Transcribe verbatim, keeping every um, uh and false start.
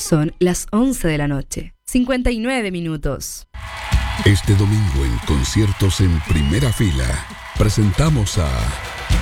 Son las once de la noche, cincuenta y nueve minutos. Este domingo en Conciertos en Primera Fila presentamos a